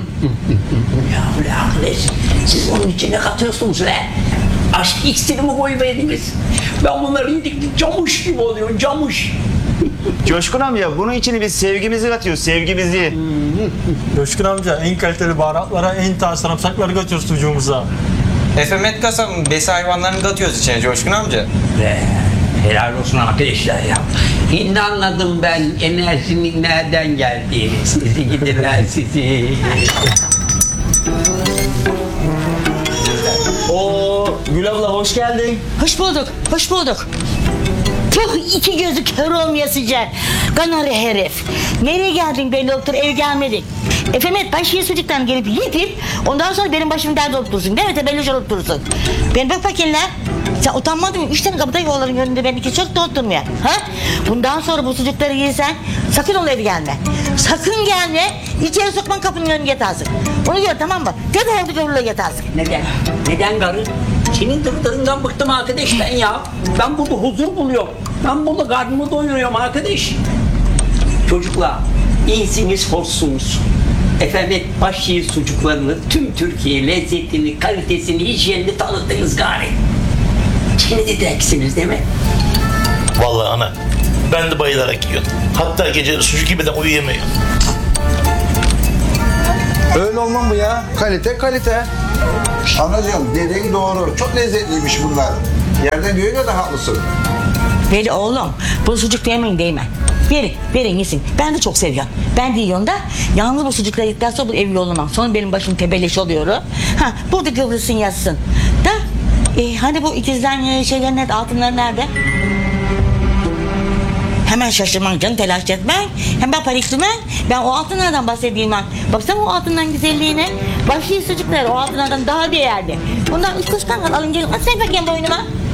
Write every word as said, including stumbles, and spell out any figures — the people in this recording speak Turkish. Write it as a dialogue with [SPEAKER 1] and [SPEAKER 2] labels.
[SPEAKER 1] Ya ulan arkadaş, siz onun içine katıyorsunuz lan. Aşk iksiri mi koyuverdiniz? Ben bunları yedikçe camış gibi oluyor, camış.
[SPEAKER 2] Coşkun amca bunun içine biz sevgimizi katıyoruz, sevgimizi.
[SPEAKER 3] Coşkun amca en kaliteli baharatlara, en taze sarımsakları katıyoruz sucuğumuza.
[SPEAKER 4] Efemet kasabın besi hayvanlarını da atıyoruz içine Coşkun amca.
[SPEAKER 1] Be, helal olsun arkadaşlar ya. Şimdi anladım ben enerjinin nereden geldiğini. Sizi gidiler sizi.
[SPEAKER 2] Oo, Gül abla hoş geldin.
[SPEAKER 5] Hoş bulduk, hoş bulduk. Tüh, iki gözü kör olmayasıca. Kanarı herif. Nereye geldin belli yoktur, ev gelmedik. Efendim, ben şiir sucuktan gelip yitip, ondan sonra benim başım dert olup dursun. Değil mi? Tebelloş olup dursun. Ben bak bakayım lan. Sen utanmadın mı? Üç tane kapıda yolların önünde ben iki çok da oturmaya. Ha? Bundan sonra bu sucukları yiysen, sakın ol eve gelme. Sakın gelme, içeri sokman kapının önüne yatarsın. Onu gör, tamam mı? Defol görürle yatarsın.
[SPEAKER 1] Neden? Neden karı? Senin dırdırından bıktım arkadaş ben ya. Ben burada huzur buluyorum. Ben burada karnımı doyuruyorum arkadaş. Çocuklar, iyisiniz, hoşsunuz. Efendim, başşehir sucuklarını, tüm Türkiye lezzetini, kalitesini, hijyenini tanıttınız gari. Şimdi de eksiniz değil mi?
[SPEAKER 6] Vallahi ana, ben de bayılarak yiyorum. Hatta gece sucuk yemeden uyuyamıyorum.
[SPEAKER 7] Öyle olmam mı ya? Kalite kalite. Anacığım dediğin doğru. Çok lezzetliymiş bunlar. Yerden göğe de haklısın.
[SPEAKER 5] Veli oğlum, bu sucuk yemeyin değil mi? Verin, verin yesin. Ben de çok seviyorum. Ben de yiyorum da, yalnız bu sucukları yedikten sonra bu ev yollamam. Sonra benim başım tebelleş oluyor. Ha, burada kıvrılsın yatsın. Da, e, hani bu ikizden şeyler nerede, altınlar nerede? Hemen şaşırman canım, telaş etmen. Hemen paniklemen. Ben o altınlardan bahsedeyim ben. Baksana o altından güzelliğine. Başlı sucuklar o altınlardan daha değerli. Bundan üç kuş kangal alın gelin. At sen bakayım boynuma.